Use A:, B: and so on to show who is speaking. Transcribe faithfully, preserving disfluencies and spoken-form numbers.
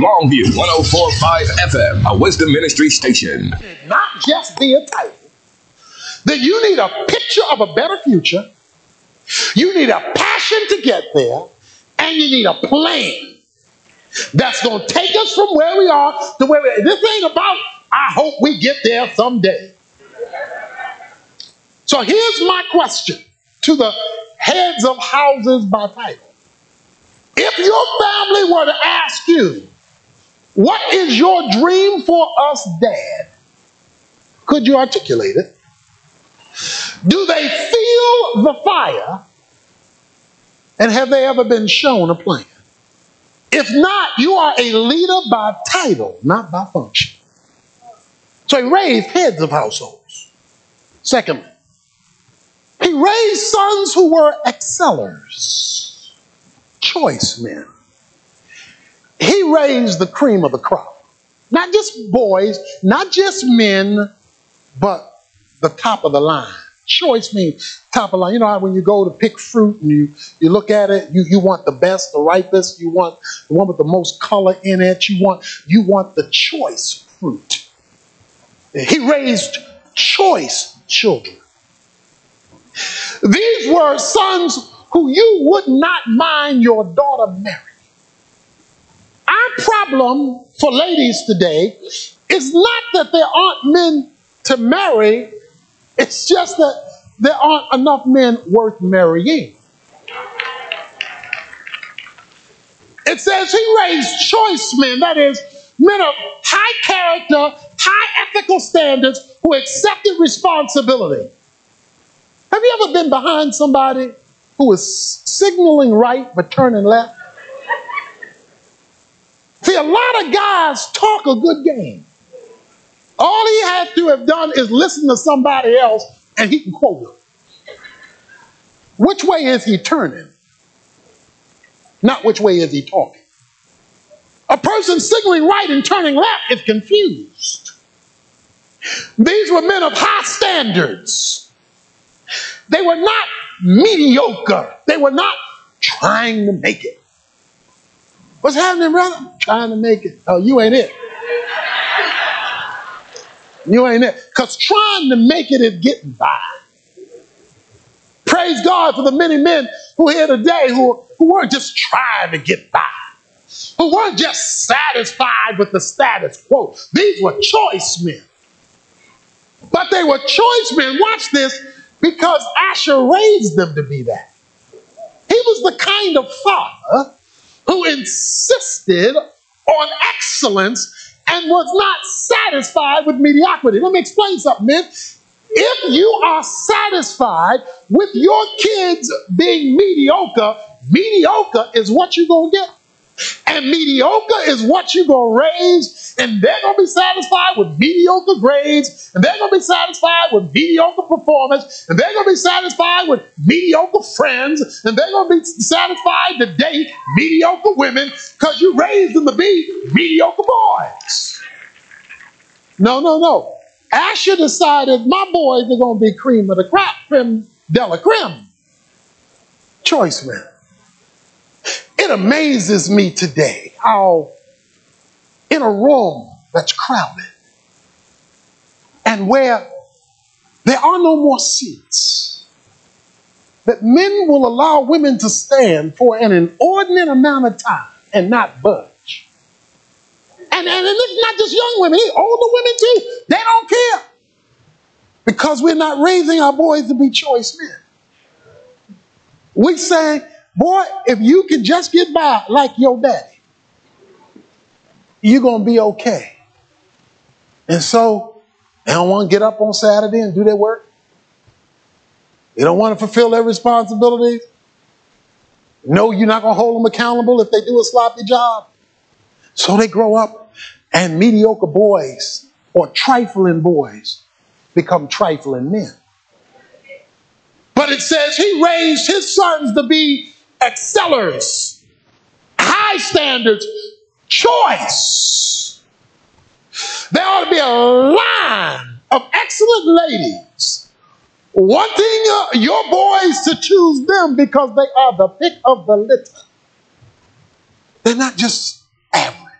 A: Longview one oh four point five F M, a Wisdom Ministry station.
B: Not just be a title. That you need a picture of a better future. You need a passion to get there. And you need a plan that's going to take us from where we are to where we are. This ain't about, I hope we get there someday. So here's my question to the heads of houses by title. If your family were to ask you, what is your dream for us, Dad? Could you articulate it? Do they feel the fire? And have they ever been shown a plan? If not, you are a leader by title, not by function. So he raised heads of households. Secondly, he raised sons who were excellers, choice men. He raised the cream of the crop. Not just boys, not just men, but the top of the line. Choice means top of the line. You know how when you go to pick fruit and you, you look at it, you, you want the best, the ripest, you want the one with the most color in it, you want, you want the choice fruit. He raised choice children. These were sons who you would not mind your daughter marrying. Our problem for ladies today is not that there aren't men to marry, it's just that there aren't enough men worth marrying. It says he raised choice men, that is, men of high character, high ethical standards who accepted responsibility. Have you ever been behind somebody who is signaling right but turning left? See, a lot of guys talk a good game. All he has to have done is listen to somebody else and he can quote them. Which way is he turning? Not which way is he talking. A person signaling right and turning left is confused. These were men of high standards. They were not mediocre. They were not trying to make it. What's happening, brother? Trying to make it. Oh, you ain't it. You ain't it. Because trying to make it is getting by. Praise God for the many men who are here today who, who weren't just trying to get by. Who weren't just satisfied with the status quo. These were choice men. But they were choice men, watch this, because Asher raised them to be that. He was the kind of father who insisted on excellence and was not satisfied with mediocrity. Let me explain something, man. If you are satisfied with your kids being mediocre, mediocre is what you're going to get. And mediocre is what you're going to raise, and they're going to be satisfied with mediocre grades, and they're going to be satisfied with mediocre performance, and they're going to be satisfied with mediocre friends, and they're going to be satisfied to date mediocre women because you raised them to be mediocre boys. No, no, no. Asher decided my boys are going to be cream of the crop, creme de la creme. Choice man. It amazes me today how in a room that's crowded and where there are no more seats, that men will allow women to stand for an inordinate amount of time and not budge. And, and, and it's not just young women, older women too. They don't care because we're not raising our boys to be choice men. We say, boy, if you can just get by like your daddy, you're going to be okay. And so they don't want to get up on Saturday and do their work. They don't want to fulfill their responsibilities. No, you're not going to hold them accountable if they do a sloppy job. So they grow up and mediocre boys or trifling boys become trifling men. But it says he raised his sons to be excellers, high standards, choice. There ought to be a line of excellent ladies wanting uh, your boys to choose them because they are the pick of the litter. They're not just average.